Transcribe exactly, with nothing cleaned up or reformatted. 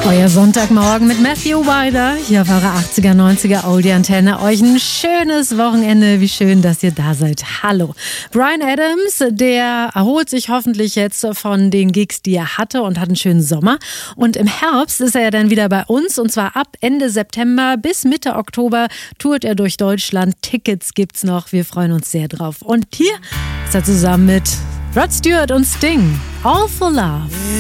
Euer Sonntagmorgen mit Matthew Wider hier auf eurer achtziger, neunziger Oldie-Antenne. Euch ein schönes Wochenende. Wie schön, dass ihr da seid. Hallo. Bryan Adams, der erholt sich hoffentlich jetzt von den Gigs, die er hatte und hat einen schönen Sommer. Und im Herbst ist er ja dann wieder bei uns und zwar ab Ende September bis Mitte Oktober tourt er durch Deutschland. Tickets gibt's noch. Wir freuen uns sehr drauf. Und hier ist er zusammen mit Rod Stewart und Sting. All for Love.